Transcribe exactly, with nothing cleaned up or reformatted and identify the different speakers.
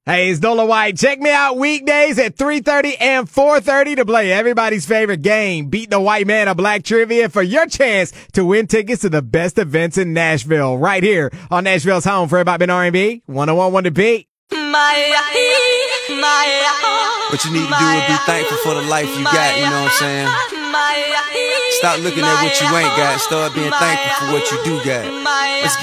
Speaker 1: Hey, it's Dola White. Check me out weekdays at three thirty and four thirty to play everybody's favorite game, Beat the White Man of Black Trivia, for your chance to win tickets to the best events in Nashville, right here on Nashville's home for Everybody Been R and B, one oh one point one The Beat.
Speaker 2: What you need to do is be thankful for the life you got, you know what I'm saying? Stop looking at what you ain't got, start being thankful for what you do got. Let's get